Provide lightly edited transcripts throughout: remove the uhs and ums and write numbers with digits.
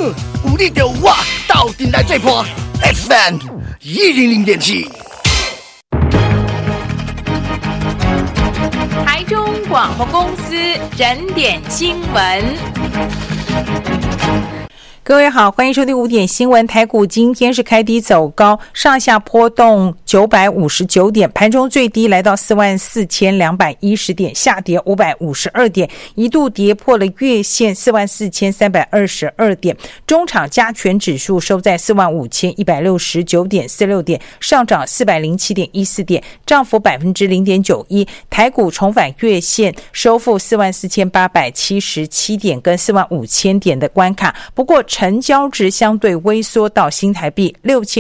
有你就我斗阵来做伴 FM 100.7。 台中广播公司整点新闻。各位好，欢迎收听5点新闻。台股今天是开低走高，上下波动959点，盘中最低来到44210点，下跌552点，一度跌破了月线44322点。中场加权指数收在45169.46点，上涨407.14点，涨幅0.91%。台股重返月线，收复44877点跟45000点的关卡，不过成交值相对微缩到新台币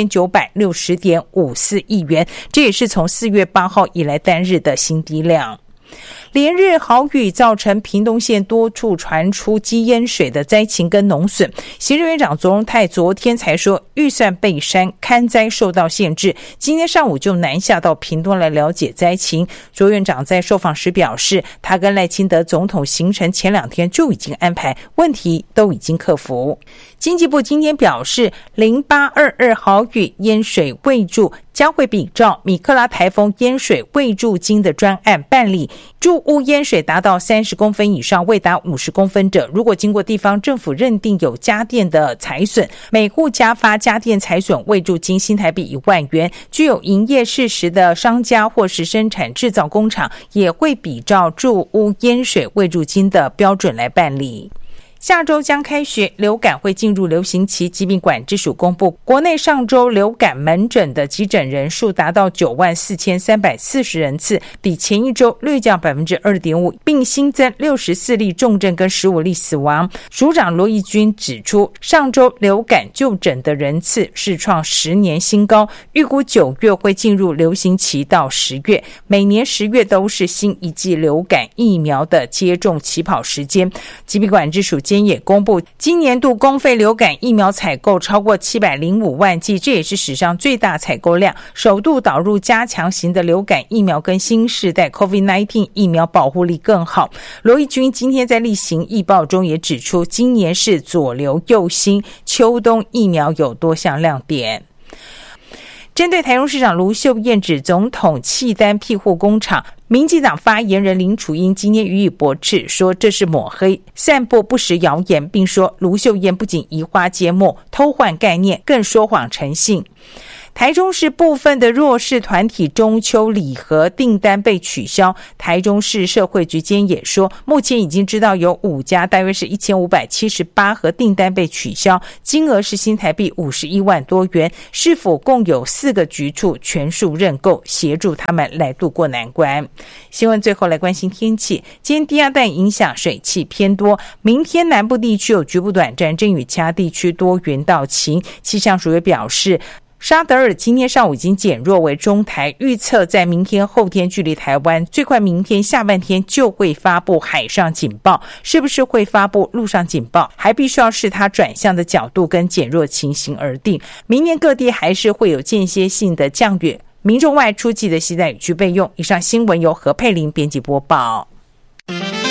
6960.54亿元，这也是从4月8号以来单日的新低量。连日豪雨造成屏东县多处传出积淹水的灾情跟农损，行政院长卓荣泰昨天才说预算被删，勘灾受到限制，今天上午就南下到屏东来了解灾情。卓院长在受访时表示，他跟赖清德总统行程前2天就已经安排，问题都已经克服。经济部今天表示，0822豪雨淹水未注将会比照米克拉台风淹水未注金的专案办理，住屋淹水达到30公分以上未达50公分者，如果经过地方政府认定有家电的财损，每户加发家电财损未注金新台币1万元，具有营业事实的商家或是生产制造工厂也会比照住屋淹水未注金的标准来办理。下周将开学，流感会进入流行期。疾病管制署公布，国内上周流感门诊的急诊人数达到94340人次，比前一周略降 2.5%， 并新增64例重症跟15例死亡。署长罗义军指出，上周流感就诊的人次是创10年新高，预估9月会进入流行期到10月，每年10月都是新一季流感疫苗的接种起跑时间。疾病管制署今天也公布，今年度公费流感疫苗采购超过705万剂，这也是史上最大采购量，首度导入加强型的流感疫苗跟新世代 COVID-19 疫苗保护力更好。罗义军今天在例行易报中也指出，今年是左流右新，秋冬疫苗有多项亮点。针对台中市长卢秀燕指总统契丹庇护工厂，民进党发言人林楚英今天予以驳斥，说这是抹黑、散播不实谣言，并说卢秀燕不仅移花接木、偷换概念，更说谎成性。台中市部分的弱势团体中秋礼盒订单被取消，台中市社会局今天也说，目前已经知道有5家，大约是1578盒订单被取消，金额是新台币51万多元，是否共有4个局处全数认购，协助他们来度过难关。新闻最后来关心天气，今天低压带影响水汽偏多，明天南部地区有局部短暂阵雨，其他地区多云到晴。气象署也表示，沙德尔今天上午已经减弱为中台，预测在明天后天距离台湾最快明天下半天就会发布海上警报，是不是会发布陆上警报还必须要视它转向的角度跟减弱情形而定。明年各地还是会有间歇性的降雨，民众外出记得携带雨具备用。以上新闻由何佩玲编辑播报。